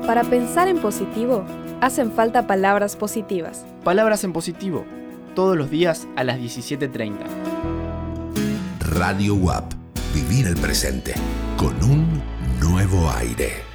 Para pensar en positivo, hacen falta palabras positivas. Palabras en positivo, todos los días a las 17:30. Radio UAP. Vivir el presente con un nuevo aire.